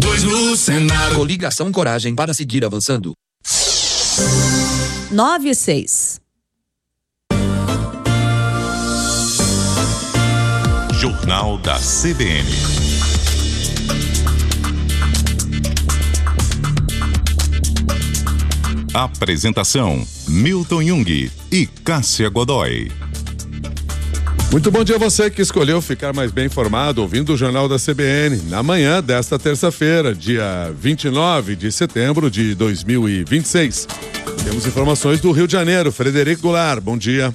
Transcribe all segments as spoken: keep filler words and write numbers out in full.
dois no Senado. Coligação Coragem para seguir avançando. nove e seis. Jornal da C B N. Apresentação: Milton Jung e Cássia Godoy. Muito bom dia a você que escolheu ficar mais bem informado ouvindo o Jornal da C B N na manhã desta terça-feira, dia vinte e nove de setembro de dois mil e vinte e seis. Temos informações do Rio de Janeiro. Frederico Goulart, bom dia.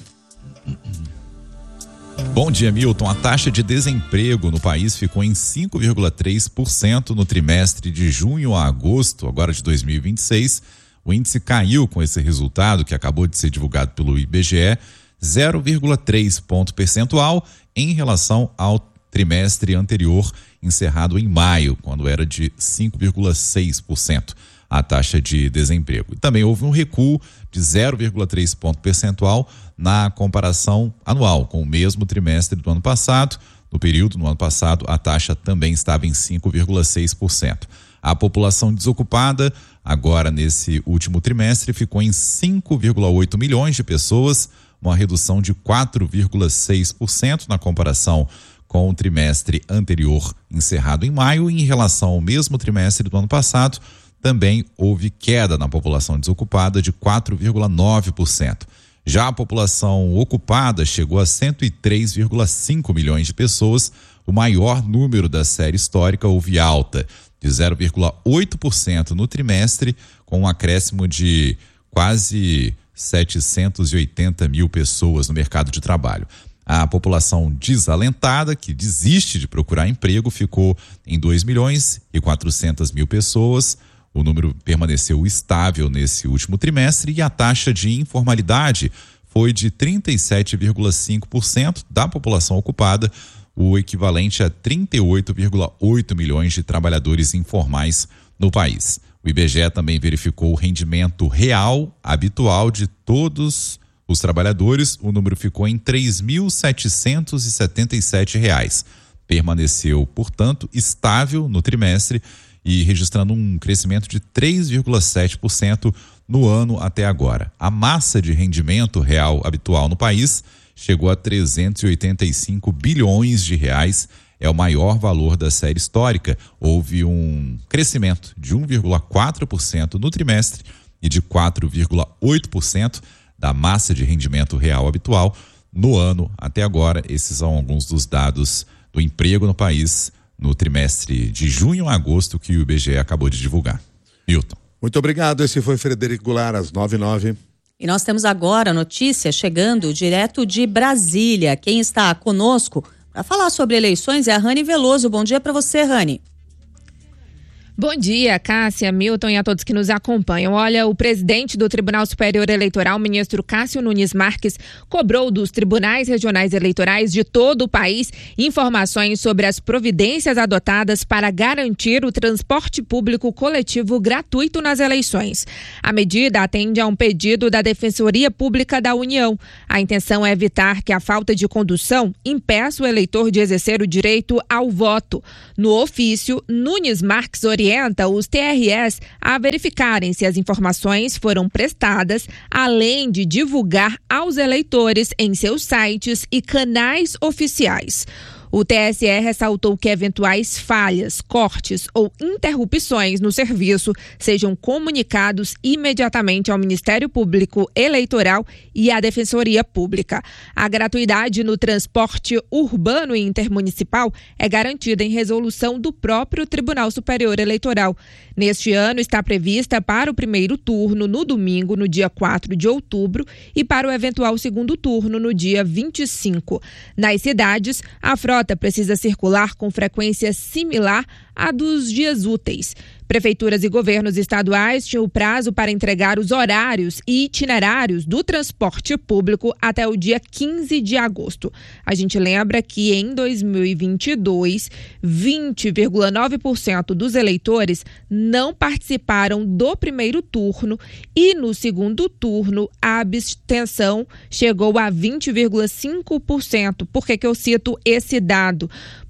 Bom dia, Milton. A taxa de desemprego no país ficou em cinco vírgula três por cento no trimestre de junho a agosto, agora de dois mil e vinte e seis. O índice caiu com esse resultado, que acabou de ser divulgado pelo I B G E, zero vírgula três ponto percentual em relação ao trimestre anterior, encerrado em maio, quando era de cinco vírgula seis por cento a taxa de desemprego. Também houve um recuo de zero vírgula três ponto percentual na comparação anual com o mesmo trimestre do ano passado. No período, no ano passado, a taxa também estava em cinco vírgula seis por cento. A população desocupada, agora nesse último trimestre, ficou em cinco vírgula oito milhões de pessoas, uma redução de quatro vírgula seis por cento na comparação com o trimestre anterior, encerrado em maio. Em relação ao mesmo trimestre do ano passado, também houve queda na população desocupada de quatro vírgula nove por cento. Já a população ocupada chegou a cento e três vírgula cinco milhões de pessoas, o maior número da série histórica. Houve alta de zero vírgula oito por cento no trimestre, com um acréscimo de quase setecentos e oitenta mil pessoas no mercado de trabalho. A população desalentada, que desiste de procurar emprego, ficou em dois milhões e quatrocentas mil pessoas. O número permaneceu estável nesse último trimestre e a taxa de informalidade foi de trinta e sete vírgula cinco por cento da população ocupada, o equivalente a trinta e oito vírgula oito milhões de trabalhadores informais no país. O I B G E também verificou o rendimento real habitual de todos os trabalhadores. O número ficou em três mil setecentos e setenta e sete reais. Permaneceu, portanto, estável no trimestre e registrando um crescimento de três vírgula sete por cento no ano até agora. A massa de rendimento real habitual no país chegou a trezentos e oitenta e cinco bilhões de reais, é o maior valor da série histórica. Houve um crescimento de um vírgula quatro por cento no trimestre e de quatro vírgula oito por cento da massa de rendimento real habitual no ano até agora. Esses são alguns dos dados do emprego no país no trimestre de junho a agosto que o I B G E acabou de divulgar. Milton. Muito obrigado. Esse foi Frederico Goulart, às nove e nove. E nós temos agora notícia chegando direto de Brasília. Quem está conosco para falar sobre eleições é a Rani Veloso. Bom dia para você, Rani. Bom dia, Cássia, Milton e a todos que nos acompanham. Olha, o presidente do Tribunal Superior Eleitoral, ministro Cássio Nunes Marques, cobrou dos tribunais regionais eleitorais de todo o país informações sobre as providências adotadas para garantir o transporte público coletivo gratuito nas eleições. A medida atende a um pedido da Defensoria Pública da União. A intenção é evitar que a falta de condução impeça o eleitor de exercer o direito ao voto. No ofício, Nunes Marques orienta os T R Es a verificarem se as informações foram prestadas, além de divulgar aos eleitores em seus sites e canais oficiais. O T S E ressaltou que eventuais falhas, cortes ou interrupções no serviço sejam comunicados imediatamente ao Ministério Público Eleitoral e à Defensoria Pública. A gratuidade no transporte urbano e intermunicipal é garantida em resolução do próprio Tribunal Superior Eleitoral. Neste ano está prevista para o primeiro turno no domingo, no dia quatro de outubro, e para o eventual segundo turno no dia vinte e cinco. Nas cidades, a frota precisa circular com frequência similar à dos dias úteis. Prefeituras e governos estaduais tinham o prazo para entregar os horários e itinerários do transporte público até o dia quinze de agosto. A gente lembra que em dois mil e vinte e dois, vinte vírgula nove por cento dos eleitores não participaram do primeiro turno e no segundo turno a abstenção chegou a vinte vírgula cinco por cento. Por que que eu cito esse dado?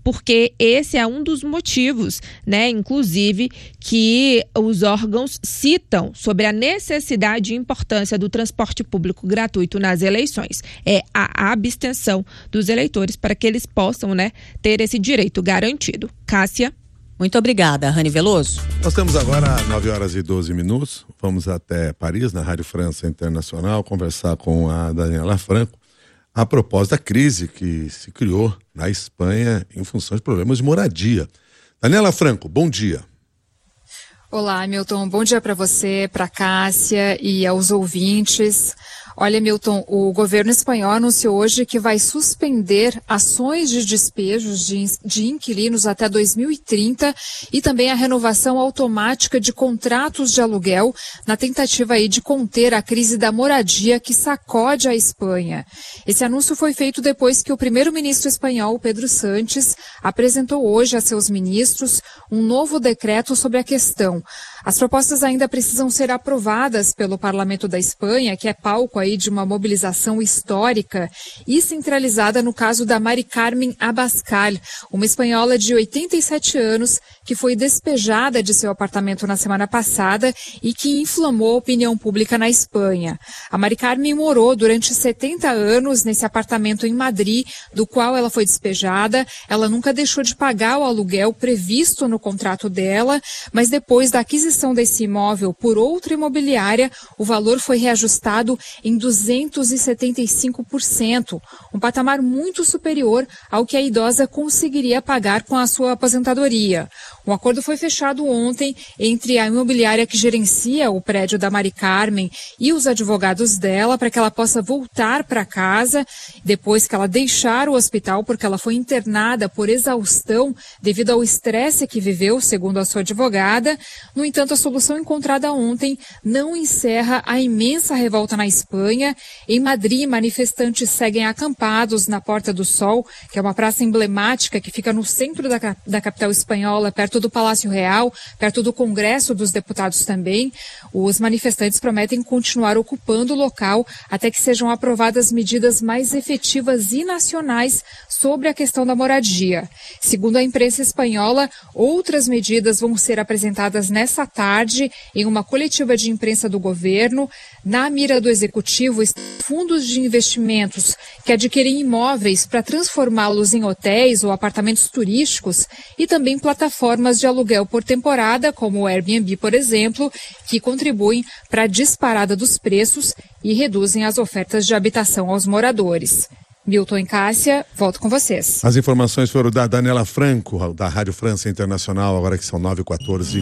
porque esse é um dos motivos, né, inclusive, que os órgãos citam sobre a necessidade e importância do transporte público gratuito nas eleições. É a abstenção dos eleitores para que eles possam, né, ter esse direito garantido. Cássia. Muito obrigada, Rani Veloso. Nós temos agora nove horas e doze minutos. Vamos até Paris, na Rádio França Internacional, conversar com a Daniela Franco a propósito da crise que se criou na Espanha em função de problemas de moradia. Daniela Franco, bom dia. Olá, Milton. Bom dia para você, para Cássia e aos ouvintes. Olha, Milton, o governo espanhol anunciou hoje que vai suspender ações de despejos de, de inquilinos até dois mil e trinta e também a renovação automática de contratos de aluguel na tentativa aí de conter a crise da moradia que sacode a Espanha. Esse anúncio foi feito depois que o primeiro-ministro espanhol, Pedro Sánchez, apresentou hoje a seus ministros um novo decreto sobre a questão. As propostas ainda precisam ser aprovadas pelo Parlamento da Espanha, que é palco aí de uma mobilização histórica e centralizada no caso da Mari Carmen Abascal, uma espanhola de oitenta e sete anos que foi despejada de seu apartamento na semana passada e que inflamou a opinião pública na Espanha. A Mari Carmen morou durante setenta anos nesse apartamento em Madrid, do qual ela foi despejada. Ela nunca deixou de pagar o aluguel previsto no contrato dela, mas depois da aquisição desse imóvel por outra imobiliária, o valor foi reajustado em duzentos e setenta e cinco por cento, um patamar muito superior ao que a idosa conseguiria pagar com a sua aposentadoria. Um acordo foi fechado ontem entre a imobiliária que gerencia o prédio da Mari Carmen e os advogados dela para que ela possa voltar para casa depois que ela deixar o hospital, porque ela foi internada por exaustão devido ao estresse que viveu, segundo a sua advogada. No entanto, a solução encontrada ontem não encerra a imensa revolta na Espanha. Em Madrid, manifestantes seguem acampados na Porta do Sol, que é uma praça emblemática que fica no centro da, da capital espanhola, perto do Palácio Real, perto do Congresso dos Deputados também. Os manifestantes prometem continuar ocupando o local até que sejam aprovadas medidas mais efetivas e nacionais sobre a questão da moradia. Segundo a imprensa espanhola, outras medidas vão ser apresentadas nessa tarde em uma coletiva de imprensa do governo. Na mira do executivo estão fundos de investimentos que adquirem imóveis para transformá-los em hotéis ou apartamentos turísticos e também plataformas de aluguel por temporada, como o Airbnb, por exemplo, que contribuem para a disparada dos preços e reduzem as ofertas de habitação aos moradores. Milton e Cássia, volto com vocês. As informações foram da Daniela Franco, da Rádio França Internacional, agora que são nove e quatorze.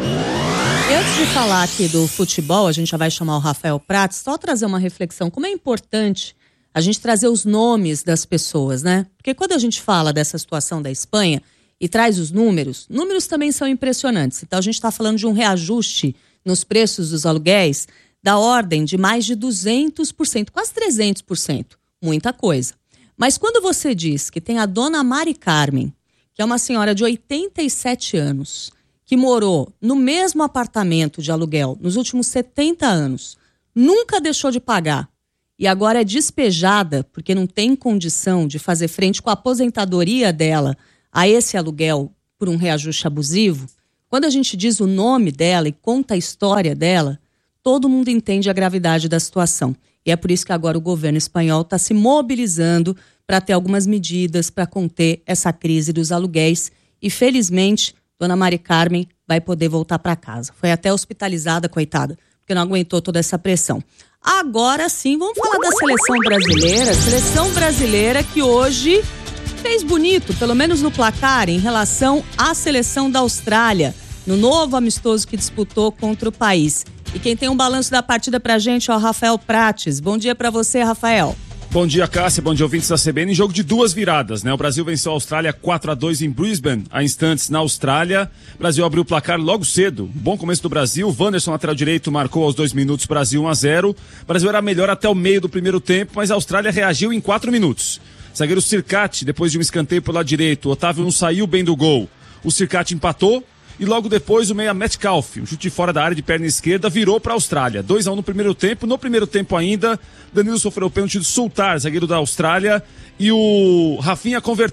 Antes de falar aqui do futebol, a gente já vai chamar o Rafael Prates, só trazer uma reflexão. Como é importante a gente trazer os nomes das pessoas, né? Porque quando a gente fala dessa situação da Espanha e traz os números, números também são impressionantes. Então a gente está falando de um reajuste nos preços dos aluguéis da ordem de mais de duzentos por cento, quase trezentos por cento. Muita coisa. Mas quando você diz que tem a dona Mari Carmen, que é uma senhora de oitenta e sete anos, que morou no mesmo apartamento de aluguel nos últimos setenta anos, nunca deixou de pagar e agora é despejada porque não tem condição de fazer frente com a aposentadoria dela a esse aluguel por um reajuste abusivo, quando a gente diz o nome dela e conta a história dela, todo mundo entende a gravidade da situação. E é por isso que agora o governo espanhol está se mobilizando para ter algumas medidas para conter essa crise dos aluguéis. E, felizmente, dona Mari Carmen vai poder voltar para casa. Foi até hospitalizada, coitada, porque não aguentou toda essa pressão. Agora sim, vamos falar da seleção brasileira. Seleção brasileira que hoje fez bonito, pelo menos no placar, em relação à seleção da Austrália, no novo amistoso que disputou contra o país. E quem tem um balanço da partida pra gente é o Rafael Prates. Bom dia pra você, Rafael. Bom dia, Cássia. Bom dia, ouvintes da C B N. Em jogo de duas viradas, né? O Brasil venceu a Austrália quatro a dois em Brisbane, há instantes na Austrália. O Brasil abriu o placar logo cedo. Bom começo do Brasil. Wanderson, lateral direito, marcou aos dois minutos, Brasil um a zero. O Brasil era melhor até o meio do primeiro tempo, mas a Austrália reagiu em quatro minutos. Zagueiro Circati, depois de um escanteio pelo lado direito, o Otávio não saiu bem do gol. O Circati empatou. E logo depois o meia Metcalf, um chute fora da área de perna esquerda, virou para a Austrália. dois a um no primeiro tempo. No primeiro tempo ainda, Danilo sofreu o pênalti do Sultar, zagueiro da Austrália, e o Rafinha converteu.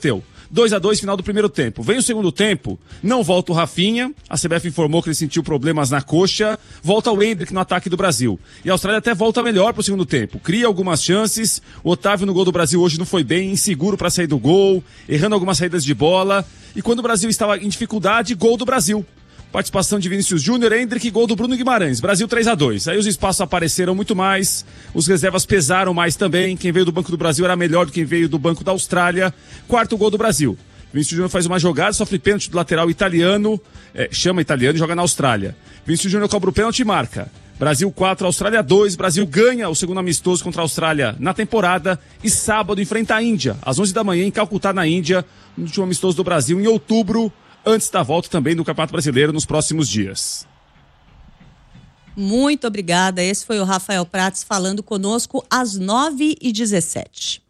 dois a dois, final do primeiro tempo. Vem o segundo tempo, não volta o Rafinha, a C B F informou que ele sentiu problemas na coxa, volta o Endrick no ataque do Brasil. E a Austrália até volta melhor pro segundo tempo, cria algumas chances, o Otávio no gol do Brasil hoje não foi bem, inseguro para sair do gol, errando algumas saídas de bola, e quando o Brasil estava em dificuldade, gol do Brasil. Participação de Vinícius Júnior, Endrick, gol do Bruno Guimarães. Brasil três a dois. Aí os espaços apareceram muito mais, os reservas pesaram mais também. Quem veio do Banco do Brasil era melhor do que quem veio do Banco da Austrália. Quarto gol do Brasil. Vinícius Júnior faz uma jogada, sofre pênalti do lateral italiano, é, chama italiano e joga na Austrália. Vinícius Júnior cobra o pênalti e marca. Brasil quatro, Austrália dois. Brasil ganha o segundo amistoso contra a Austrália na temporada e sábado enfrenta a Índia, às onze da manhã em Calcutá, na Índia, no último amistoso do Brasil em outubro, antes da volta também do Campeonato Brasileiro nos próximos dias. Muito obrigada. Esse foi o Rafael Prats falando conosco às nove e dezessete.